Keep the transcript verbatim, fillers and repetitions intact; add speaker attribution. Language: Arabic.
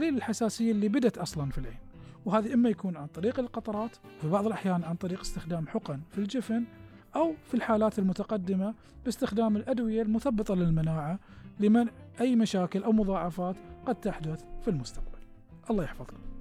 Speaker 1: تقليل الحساسية اللي بدت أصلا في العين، وهذه إما يكون عن طريق القطرات، في بعض الأحيان عن طريق استخدام حقن في الجفن، أو في الحالات المتقدمة باستخدام الأدوية المثبطة للمناعة لمنع أي مشاكل أو مضاعفات قد تحدث في المستقبل. الله يحفظكم.